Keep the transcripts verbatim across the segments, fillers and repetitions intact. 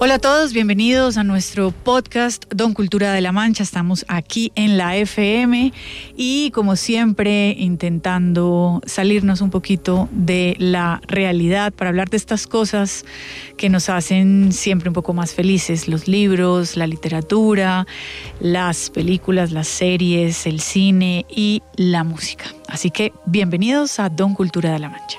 Hola a todos, bienvenidos a nuestro podcast Don Cultura de la Mancha. Estamos aquí en la F M y como siempre intentando salirnos un poquito de la realidad para hablar de estas cosas que nos hacen siempre un poco más felices: los libros, la literatura, las películas, las series, el cine y la música. Así que bienvenidos a Don Cultura de la Mancha.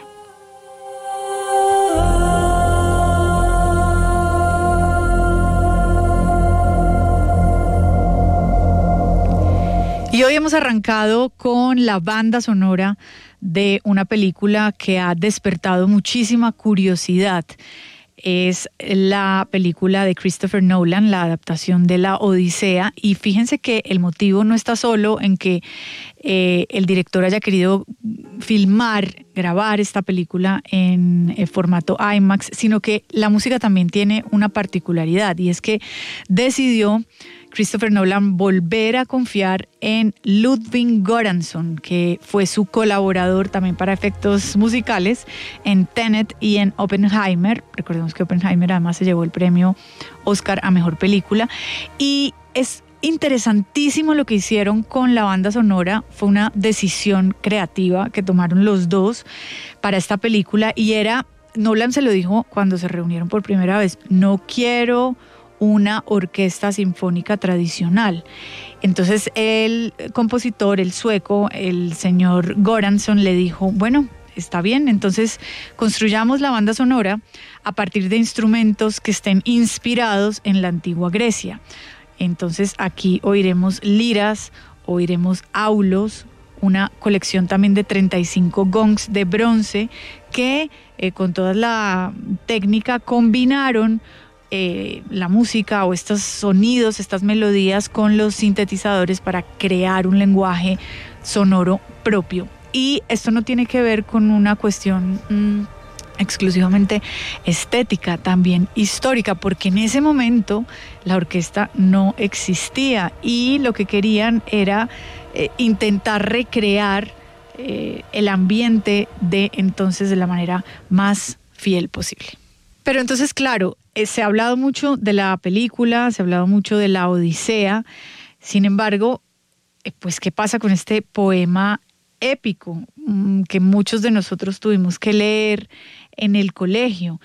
Y hoy hemos arrancado con la banda sonora de una película que ha despertado muchísima curiosidad. Es la película de Christopher Nolan, la adaptación de la Odisea. Y fíjense que el motivo no está solo en que eh, el director haya querido filmar, grabar esta película en, en formato IMAX, sino que la música también tiene una particularidad, y es que decidió Christopher Nolan volver a confiar en Ludwig Göransson, que fue su colaborador también para efectos musicales en Tenet y en Oppenheimer. Recordemos que Oppenheimer además se llevó el premio Oscar a Mejor Película. Y es interesantísimo lo que hicieron con la banda sonora. Fue una decisión creativa que tomaron los dos para esta película, y era, Nolan se lo dijo cuando se reunieron por primera vez: no quiero una orquesta sinfónica tradicional. Entonces el compositor, el sueco, el señor Göransson, le dijo: bueno, está bien, entonces construyamos la banda sonora a partir de instrumentos que estén inspirados en la antigua Grecia. Entonces aquí oiremos liras, oiremos aulos, una colección también de treinta y cinco gongs de bronce que eh, con toda la técnica combinaron Eh, la música o estos sonidos, estas melodías con los sintetizadores para crear un lenguaje sonoro propio. Y esto no tiene que ver con una cuestión mmm, exclusivamente estética, también histórica, porque en ese momento la orquesta no existía y lo que querían era eh, intentar recrear eh, el ambiente de entonces de la manera más fiel posible. Pero entonces, claro, eh, se ha hablado mucho de la película, se ha hablado mucho de la Odisea. Sin embargo, eh, pues, ¿qué pasa con este poema épico mmm, que muchos de nosotros tuvimos que leer en el colegio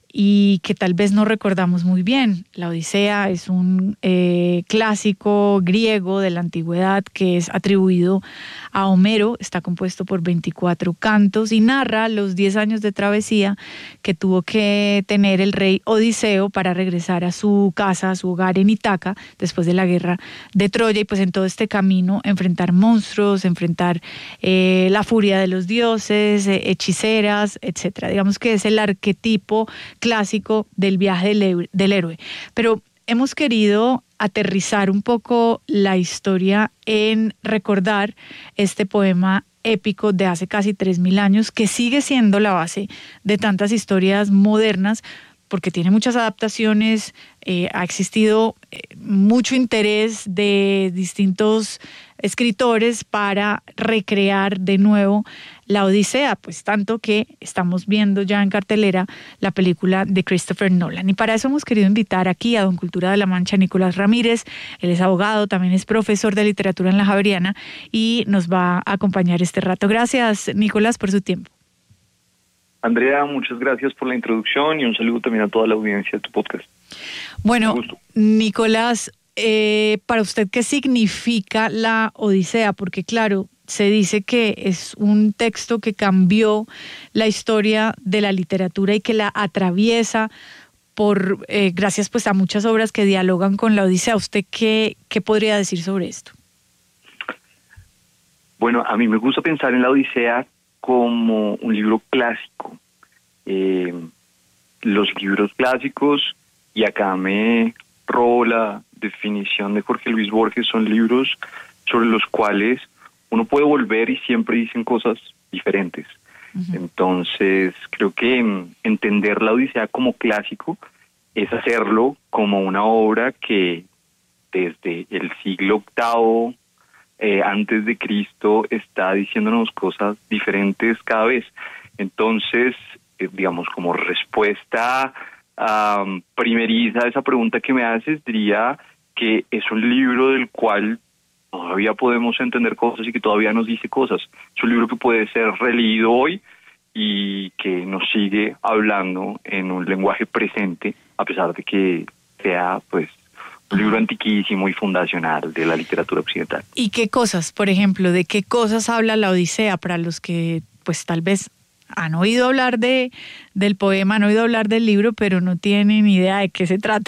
y que tal vez no recordamos muy bien? La Odisea es un eh, clásico griego de la antigüedad que es atribuido a Homero. Está compuesto por veinticuatro cantos y narra los diez años de travesía que tuvo que tener el rey Odiseo para regresar a su casa, a su hogar en Ítaca, después de la guerra de Troya, y pues en todo este camino enfrentar monstruos, enfrentar eh, la furia de los dioses, eh, hechiceras, etcétera. Digamos que es el arquetipo clásico del viaje del, del héroe. Pero hemos querido aterrizar un poco la historia en recordar este poema épico de hace casi tres mil años, que sigue siendo la base de tantas historias modernas, porque tiene muchas adaptaciones. Eh, ha existido eh, mucho interés de distintos escritores para recrear de nuevo la Odisea, pues tanto que estamos viendo ya en cartelera la película de Christopher Nolan. Y para eso hemos querido invitar aquí a Don Cultura de la Mancha Nicolás Ramírez. Él es abogado, también es profesor de literatura en la Javeriana y nos va a acompañar este rato. Gracias, Nicolás, por su tiempo. Andrea, muchas gracias por la introducción y un saludo también a toda la audiencia de tu podcast. Bueno, Nicolás, eh, para usted, ¿qué significa la Odisea? Porque claro, se dice que es un texto que cambió la historia de la literatura y que la atraviesa por eh, gracias pues a muchas obras que dialogan con la Odisea. ¿Usted qué, qué podría decir sobre esto? Bueno, a mí me gusta pensar en la Odisea como un libro clásico. Eh, los libros clásicos, y acá me robo la definición de Jorge Luis Borges, son libros sobre los cuales uno puede volver y siempre dicen cosas diferentes. Uh-huh. Entonces, creo que entender la Odisea como clásico es hacerlo como una obra que desde el siglo octavo eh, antes de Cristo está diciéndonos cosas diferentes cada vez. Entonces, eh, digamos, como respuesta um, primeriza esa pregunta que me haces, diría que es un libro del cual todavía podemos entender cosas y que todavía nos dice cosas. Es un libro que puede ser releído hoy y que nos sigue hablando en un lenguaje presente, a pesar de que sea, pues, un libro antiquísimo y fundacional de la literatura occidental. ¿Y qué cosas, por ejemplo, de qué cosas habla la Odisea para los que, pues, tal vez han oído hablar de del poema, han oído hablar del libro, pero no tienen idea de qué se trata?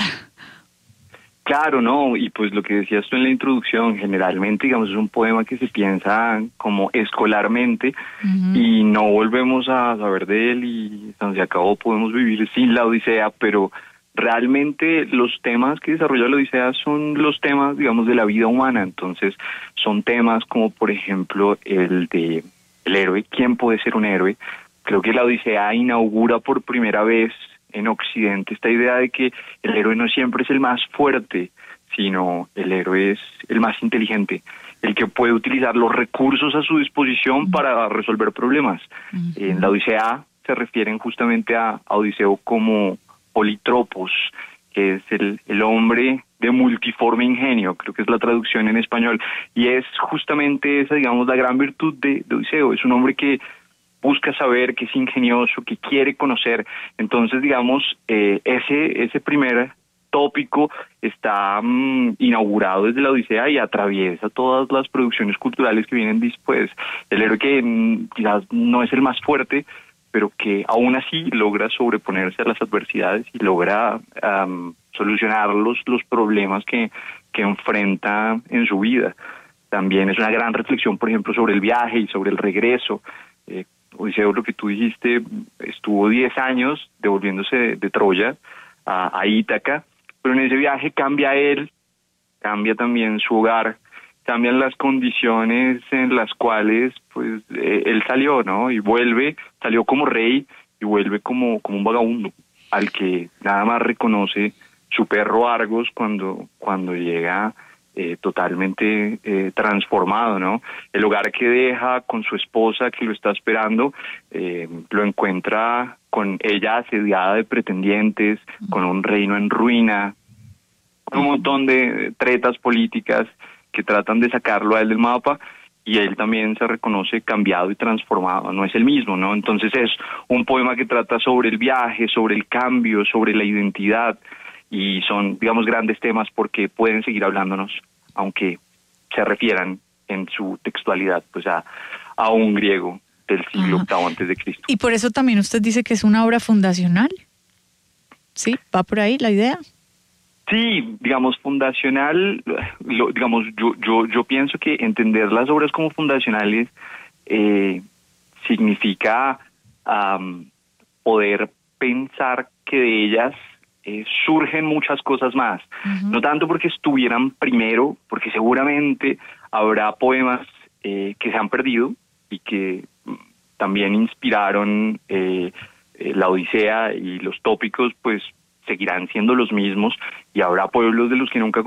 Claro, no, y pues lo que decías tú en la introducción, generalmente, digamos, es un poema que se piensa como escolarmente, uh-huh, y no volvemos a saber de él y se acabó, podemos vivir sin la Odisea, pero realmente los temas que desarrolla la Odisea son los temas, digamos, de la vida humana. Entonces son temas como, por ejemplo, el de el héroe. ¿Quién puede ser un héroe? Creo que la Odisea inaugura por primera vez en Occidente esta idea de que el héroe no siempre es el más fuerte, sino el héroe es el más inteligente, el que puede utilizar los recursos a su disposición uh-huh, para resolver problemas. Uh-huh. En la Odisea se refieren justamente a, a Odiseo como politropos, que es el, el hombre de multiforme ingenio, creo que es la traducción en español, y es justamente esa, digamos, la gran virtud de, de Odiseo. Es un hombre que busca saber, que es ingenioso, que quiere conocer. Entonces, digamos, eh, ese ese primer tópico está um, inaugurado desde la Odisea y atraviesa todas las producciones culturales que vienen después. El héroe que mm, quizás no es el más fuerte, pero que aún así logra sobreponerse a las adversidades y logra um, solucionar los, los problemas que, que enfrenta en su vida. También es una gran reflexión, por ejemplo, sobre el viaje y sobre el regreso. Eh, Odiseo, lo que tú dijiste, estuvo diez años devolviéndose de, de Troya a, a Ítaca, pero en ese viaje cambia él, cambia también su hogar, cambian las condiciones en las cuales pues eh, él salió, ¿no? Y vuelve, salió como rey y vuelve como, como un vagabundo, al que nada más reconoce su perro Argos cuando, cuando llega Eh, totalmente eh, transformado, ¿no? El hogar que deja con su esposa que lo está esperando, eh, lo encuentra con ella asediada de pretendientes, con un reino en ruina, con un montón de tretas políticas que tratan de sacarlo a él del mapa, y él también se reconoce cambiado y transformado, no es el mismo, ¿no? Entonces es un poema que trata sobre el viaje, sobre el cambio, sobre la identidad, y son, digamos, grandes temas porque pueden seguir hablándonos, aunque se refieran en su textualidad pues a, a un griego del siglo octavo antes de Cristo. Y por eso también usted dice que es una obra fundacional. ¿Sí? ¿Va por ahí la idea? Sí, digamos, fundacional, lo, digamos, yo, yo, yo pienso que entender las obras como fundacionales eh, significa um, poder pensar que de ellas Eh, surgen muchas cosas más, uh-huh, no tanto porque estuvieran primero, porque seguramente habrá poemas eh, que se han perdido y que mm, también inspiraron eh, eh, la Odisea, y los tópicos pues seguirán siendo los mismos, y habrá pueblos de los que nunca